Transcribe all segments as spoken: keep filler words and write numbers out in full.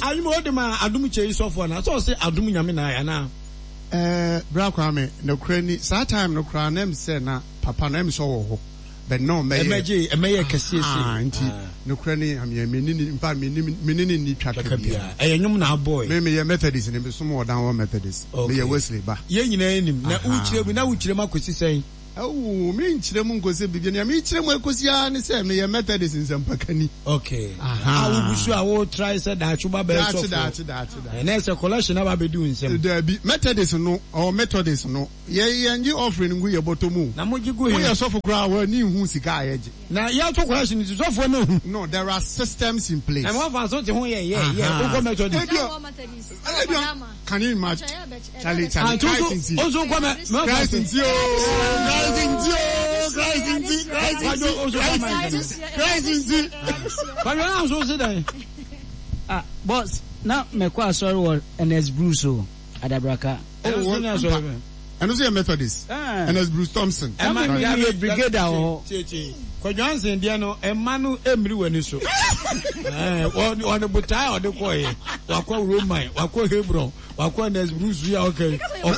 are you more than Adum Chase software? I saw say Adum Yamina now. Eh, Brakwame, no cranny, that time no cranem said na papa name so. But no, may a mayor Cassis, no cranny, I mean, meaning, meaning, need track of beer. I am now boy. Maybe a Methodist and some more down Methodist. Oh, be a Wesley, but ye name, now which you know which Democracy say. Oh, me, Chilemun goes a beginning. Me, Chilemun goes ya, say, me a Methodist in some Pacani. Okay. I will be sure I will try said that you that's that, that, and that's a collection I will be doing some. There be Methodist no, or Methodist no. Yeah, and you offering we about to move. Now, what you go here, so for crowd, new who's a guy. Now, your question is off for no. No, there are systems in place. And what was something, yeah, yeah, yeah, Methodist. Can you imagine? Charlie, Charlie, also come at Christ in you. Christ in you, Christ in you, Christ in you. But you are so today. Ah, boss, now me kwa sorry word and as Bruce Adabraka. Oh, and also a Methodist. And as Bruce Thompson. And my brigade or for Johnson, Diano, and Manu Emily when you so. Eh, on on the butai or the boy, Wako Roman, Wako Hebron, Wako as Bruce, okay. Or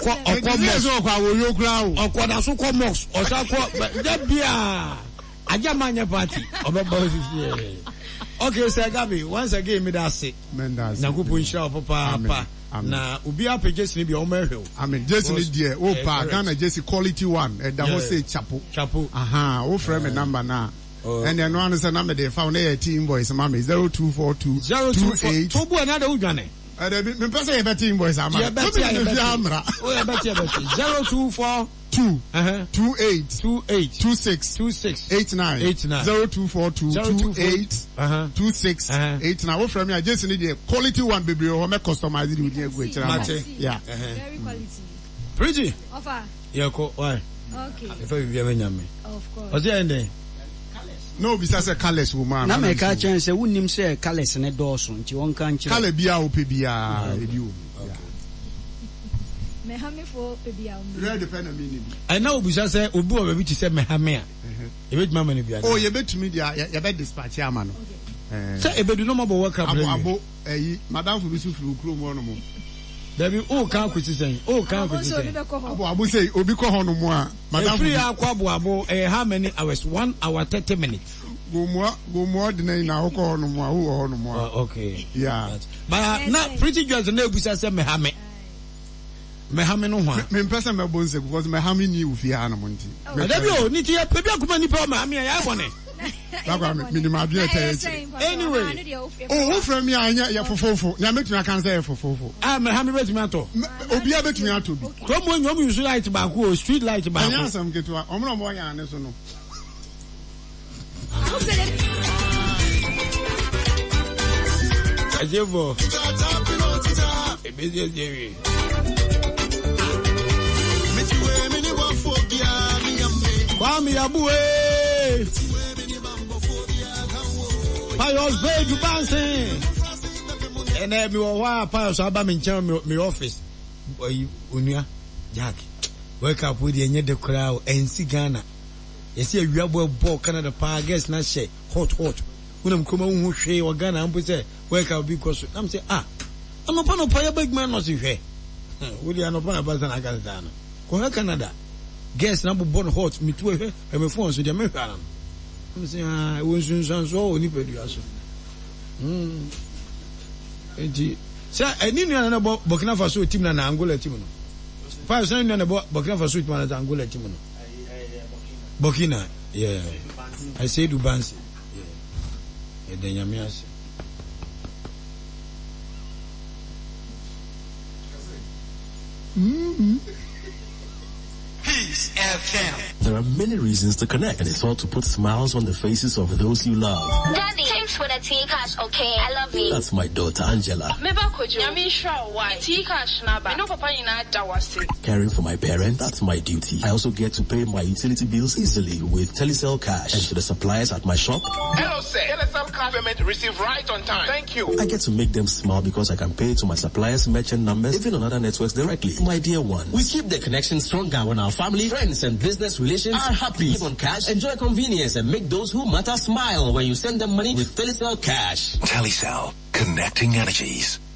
or Quadasuko Mox, or Sako, but that be a Ajamania party. Okay, Sir Gabby, once again, me that's it. Mendas, Nakupu Shop, Papa. Na ubi ape just ni bi o mehwe. I mean just ni there o pa Ghana just quality one and the whole say chapo. Chapo. Aha, o frame a number na. And then one is a number they found a team boys mama zero two four two zero two eight. To bu another udwane. Eh me pese e team boys ama. Yeah, better amra. O ya better better. zero two four two uh-huh two eight two eight two six two six eight nine eight nine zero two four two two eight uh-huh two six eight nine. What from me I just need the quality one baby or me customize it with the go yeah very quality pretty offer yeah ko why okay if you be nyame of course what's there there no bisa say colors woman na me ka chen say wunnim say colors ne dooso nti won kan che color bia o pe bia ebi mehame for pebia o red pen na meaning I know bisa say obi o be ti say mehame a e be tuma mani bia oh ye betumi dia ye be dispatch ama no eh say e be do no mo bo work up abo abo eh madam for bisu furu kuro mo no mo Dabi o kan kwiti sen o kan kwiti sen abo abo say obi ko ho no mo a madam free akwa abo abo eh how many hours one hour thirty minutes go mo go mo de na na ko ho no mo a wo ho no mo a okay yeah but na pretty girls na ebusa say mehame mehame no ho me person me bonse because mehame ni ufi ha na mo nti dabi o ni ti pe bi akuma ni pe o mehame ya bone Baba minimum be anyway. Oh, from me anya ya fofofo. Ya metu na kan say fofofo. Ah, me ha me betumi ato. Obi a betumi ato bi. To mo nyom use light ba ko street light ba ko. Anya sam ketua. Omro mo ya ne so no. Ajevo. Ebezi ejewi. Metuwe mini wa phobia mi ambe. Kwa mi abuwe. Pious Bay to Bansin. And then me wa Pious aba me nchen me office. Unia Jack. Wake up with the the crowd and see Ghana. You see a wiabo ball Canada pa guess na share hot hot. Unam kuma hu hwe wa Ghana am say wake up because I'm say ah. I'm no pa no pa ya big man no see hwe. We dey no pa na Bansin Ghana. Ko Canada. Guess na bo hot me to hwe e me phone so dey me hwa. I'm saying, I was in San So, anybody else. Hmm. Sir, I didn't know about Burkina Faso team and Angola team. Five saying about Burkina Faso team and Angola team. Burkina, yeah. I say Dubansi. Yeah. And then Yamias. Hmm. There are many reasons to connect, and it's all to put smiles on the faces of those you love. Daddy, thanks for the tea cash, okay? I love you. That's my daughter, Angela. Caring for my parents, that's my duty. I also get to pay my utility bills easily with Telecel Cash. And for the suppliers at my shop, hello, sir. Telecel Cash payment received right on time. Thank you. I get to make them smile because I can pay to my suppliers' merchant numbers, even on other networks directly. My dear ones, we keep the connection stronger when our family, friends, and business relations are happy. Live on cash, enjoy convenience, and make those who matter smile when you send them money with Telecel Cash. Telecel. Connecting energies.